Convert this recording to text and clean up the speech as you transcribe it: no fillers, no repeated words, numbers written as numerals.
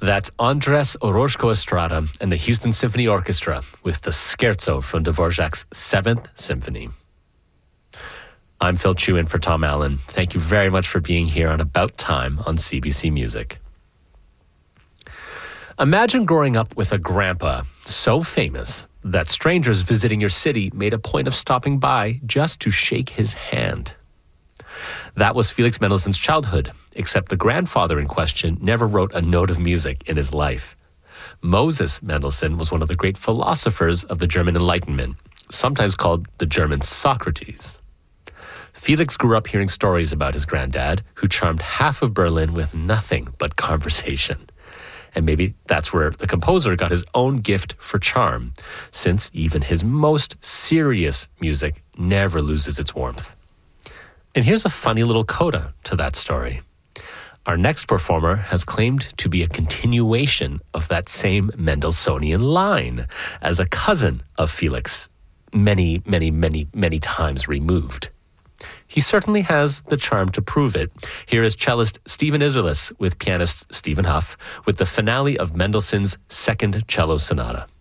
That's Andres Orozco Estrada and the Houston Symphony Orchestra with the Scherzo from Dvorak's Seventh Symphony. I'm Phil Chu in for Tom Allen. Thank you very much for being here on About Time on CBC Music. Imagine growing up with a grandpa so famous that strangers visiting your city made a point of stopping by just to shake his hand. That was Felix Mendelssohn's childhood, except the grandfather in question never wrote a note of music in his life. Moses Mendelssohn was one of the great philosophers of the German Enlightenment, sometimes called the German Socrates. Felix grew up hearing stories about his granddad, who charmed half of Berlin with nothing but conversation. And maybe that's where the composer got his own gift for charm, since even his most serious music never loses its warmth. And here's a funny little coda to that story. Our next performer has claimed to be a continuation of that same Mendelssohnian line as a cousin of Felix, many times removed. He certainly has the charm to prove it. Here is cellist Stephen Isserlis with pianist Stephen Huff with the finale of Mendelssohn's Second Cello Sonata.